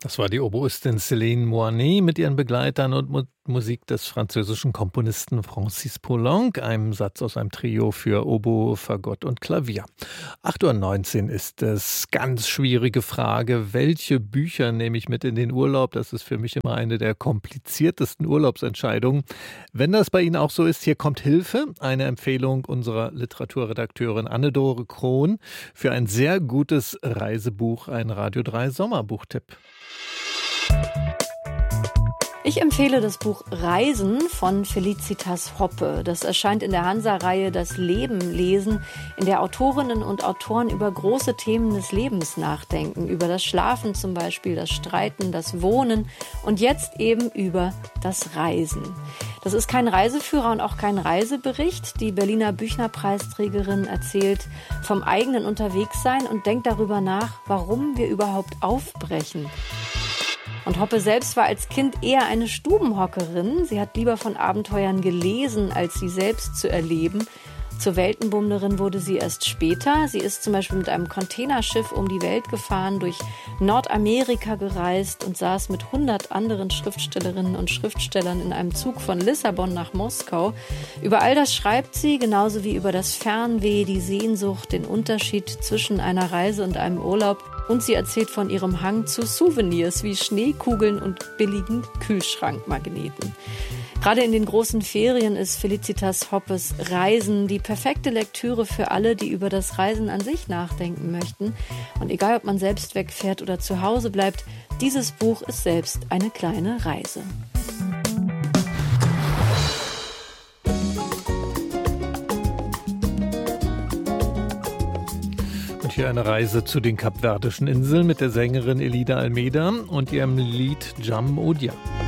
Das war die Oboistin Céline Moinet mit ihren Begleitern und Musik des französischen Komponisten Francis Poulenc, einem Satz aus einem Trio für Oboe, Fagott und Klavier. 8:19 Uhr ist es. Ganz schwierige Frage. Welche Bücher nehme ich mit in den Urlaub? Das ist für mich immer eine der kompliziertesten Urlaubsentscheidungen. Wenn das bei Ihnen auch so ist, hier kommt Hilfe. Eine Empfehlung unserer Literaturredakteurin Anne-Dore Krohn für ein sehr gutes Reisebuch, ein Radio 3 Sommerbuchtipp. Ich empfehle das Buch Reisen von Felicitas Hoppe. Das erscheint in der Hansa-Reihe Das Leben lesen, in der Autorinnen und Autoren über große Themen des Lebens nachdenken. Über das Schlafen zum Beispiel, das Streiten, das Wohnen und jetzt eben über das Reisen. Das ist kein Reiseführer und auch kein Reisebericht. Die Berliner Büchner-Preisträgerin erzählt vom eigenen Unterwegssein und denkt darüber nach, warum wir überhaupt aufbrechen. Und Hoppe selbst war als Kind eher eine Stubenhockerin. Sie hat lieber von Abenteuern gelesen, als sie selbst zu erleben. Zur Weltenbummlerin wurde sie erst später. Sie ist zum Beispiel mit einem Containerschiff um die Welt gefahren, durch Nordamerika gereist und saß mit 100 anderen Schriftstellerinnen und Schriftstellern in einem Zug von Lissabon nach Moskau. Über all das schreibt sie, genauso wie über das Fernweh, die Sehnsucht, den Unterschied zwischen einer Reise und einem Urlaub. Und sie erzählt von ihrem Hang zu Souvenirs wie Schneekugeln und billigen Kühlschrankmagneten. Gerade in den großen Ferien ist Felicitas Hoppes Reisen die perfekte Lektüre für alle, die über das Reisen an sich nachdenken möchten. Und egal, ob man selbst wegfährt oder zu Hause bleibt, dieses Buch ist selbst eine kleine Reise. Und hier eine Reise zu den Kapverdischen Inseln mit der Sängerin Elida Almeida und ihrem Lied Jam Odia.